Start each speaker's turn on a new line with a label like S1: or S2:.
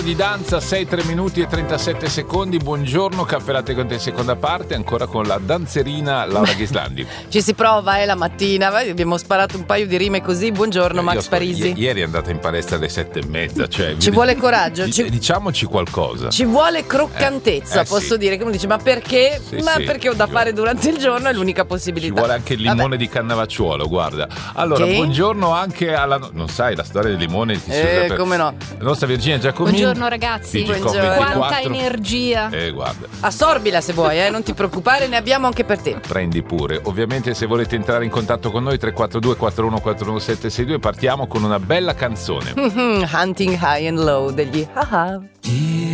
S1: di danza, 6-3 minuti e 37 secondi. Buongiorno, Caffè Latte con te, seconda parte, ancora con la danzerina Laura Ghislandi.
S2: Ci si prova la mattina, abbiamo sparato un paio di rime così. Buongiorno Max Parisi.
S1: Ieri è andata in palestra alle 7:30, cioè,
S2: ci vuole coraggio,
S1: diciamoci qualcosa.
S2: Ci vuole croccantezza, posso dire, che uno dice ma perché? Perché ho da fare durante il giorno, è l'unica possibilità.
S1: Ci vuole anche il limone di Cannavacciuolo, guarda. Allora, buongiorno anche alla... Non sai la storia del limone?
S2: Come no?
S1: La nostra Virginia Giacomini.
S3: Buongiorno ragazzi.
S2: Buongiorno.
S3: Quanta energia.
S1: Guarda.
S2: Assorbila se vuoi, non ti preoccupare, ne abbiamo anche per te.
S1: Prendi pure. Ovviamente se volete entrare in contatto con noi 342 4141 762, partiamo con una bella canzone.
S2: Hunting High and Low degli Haha.